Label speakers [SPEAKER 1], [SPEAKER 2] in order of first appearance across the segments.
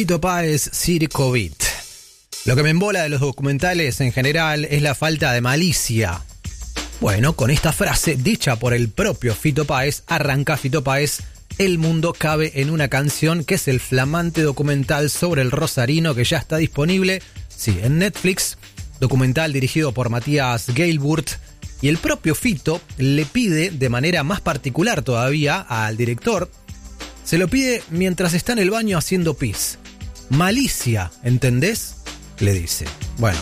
[SPEAKER 1] Fito Páez, Circo Beat. Lo que me embola de los documentales en general es la falta de malicia. Bueno, con esta frase dicha por el propio Fito Páez, arranca Fito Páez, El mundo cabe en una canción, que es el flamante documental sobre el rosarino que ya está disponible, sí, en Netflix, documental dirigido por Matías Geilburt, y el propio Fito le pide de manera más particular todavía al director, se lo pide mientras está en el baño haciendo pis. Malicia, ¿entendés?, le dice. Bueno,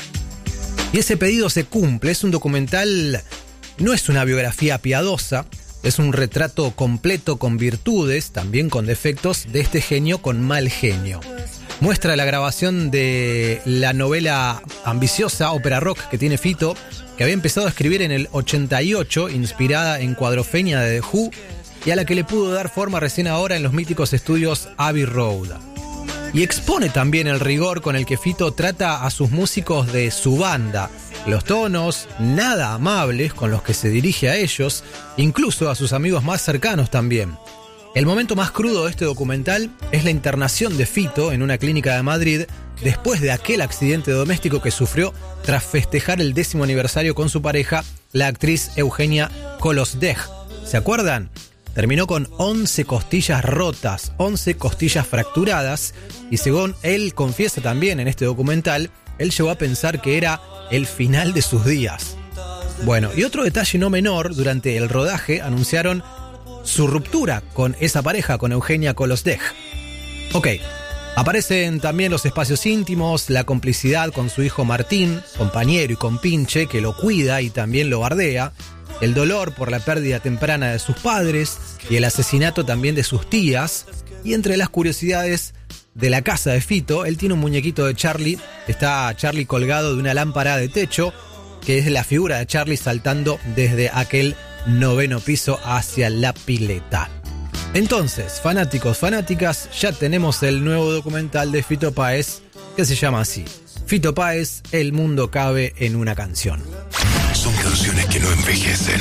[SPEAKER 1] y ese pedido se cumple. Es un documental, no es una biografía piadosa, es un retrato completo con virtudes, también con defectos, de este genio con mal genio. Muestra la grabación de la novela ambiciosa, ópera rock que tiene Fito, que había empezado a escribir en el 88, inspirada en Cuadrofenia de The Who, y a la que le pudo dar forma recién ahora en los míticos estudios Abbey Road. Y expone también el rigor con el que Fito trata a sus músicos de su banda, los tonos nada amables con los que se dirige a ellos, incluso a sus amigos más cercanos también. El momento más crudo de este documental es la internación de Fito en una clínica de Madrid después de aquel accidente doméstico que sufrió tras festejar el 10º aniversario con su pareja, la actriz Eugenia Kolosdej. ¿Se acuerdan? Terminó con 11 costillas rotas, 11 costillas fracturadas, y según él confiesa también en este documental, él llegó a pensar que era el final de sus días. Bueno, y otro detalle no menor, durante el rodaje anunciaron su ruptura con esa pareja, con Eugenia Kolosdej. Ok, aparecen también los espacios íntimos, la complicidad con su hijo Martín, compañero y compinche, que lo cuida y también lo bardea, el dolor por la pérdida temprana de sus padres y el asesinato también de sus tías. Y entre las curiosidades de la casa de Fito, él tiene un muñequito de Charlie. Está Charlie colgado de una lámpara de techo, que es la figura de Charlie saltando desde aquel 9º piso hacia la pileta. Entonces, fanáticos, fanáticas, ya tenemos el nuevo documental de Fito Páez, que se llama así: Fito Páez, El mundo cabe en una canción.
[SPEAKER 2] Son canciones que no envejecen.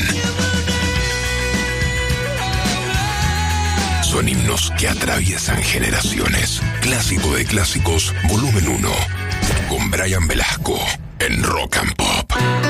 [SPEAKER 2] Son himnos que atraviesan generaciones. Clásico de clásicos, volumen 1. Con Brian Velasco en Rock and Pop.